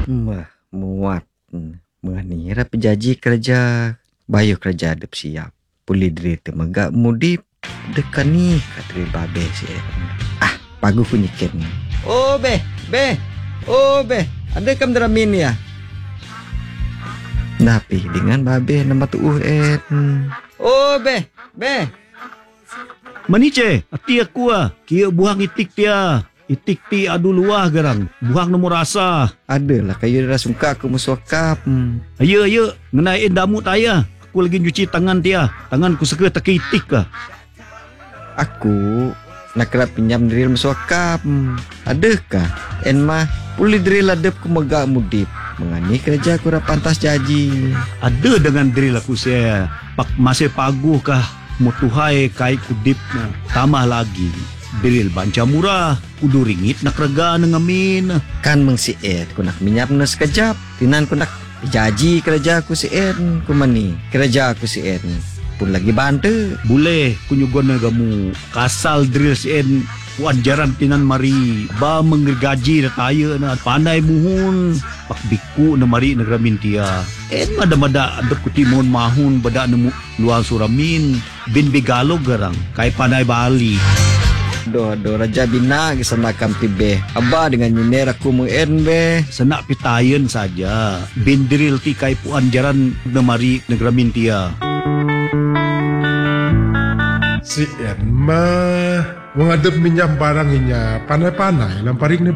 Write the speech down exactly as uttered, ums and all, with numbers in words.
Mah, muat. Mengira pejaji kerja. Bayu kerja adep siap. Pulih diri temegak mudip. Dekan ni katri babe si. Ah, pagu kunyikin. Oh, be, be. Oh, be. Ada kam deramin ya? Napi dengan babe nama tuuh et. Oh, be, be. Manice, ati aku ah. Kia buang itik dia. Itik ti adu luah garang. Buang nomor rasa. Adalah kayu dah sungka aku musuakap. Hmm. Ayo, ayo. Ngenain damu taya. Aku lagi cuci tangan dia. Tangan ku suka tak itik lah. Aku nak kerap pinjam drill musuakap. Hmm. Adakah? En mah pulih drill adep ku megak mudip. Mengani kerja aku pantas jaji. Ada dengan drill aku saya. Pak masih paguh kah? Mutuhai kai kudip na. Tambah lagi. Drill banca murah. Kudu ringit nak rega nengamin. Kan meng si Ed. Ku nak minyak na sekejap. Tinan ku nak jaji kerja aku si Ed. Ku mani. Kerja aku si Ed. Pun lagi bantu. Boleh. Kunyugon na gamu. Kasal drill si Ed. Wajaran tinan mari. Ba menggaji na tayo na. Panay muhun. Pakbiku na mari nagramin tiya. Ed mada-mada. Adap ku timon mahun. Bada na luang suramin. Bin bigalog garang. Kay panay bali. Doh, doh Raja Bina kisana kam tibe. Aba dengan nyiner aku muen be. Senak pitayen saja. Bindiril ti kay puan jaran na mari nagramin tiya. Si Enma menghadap minyak barang inya panai-panai lamparing ni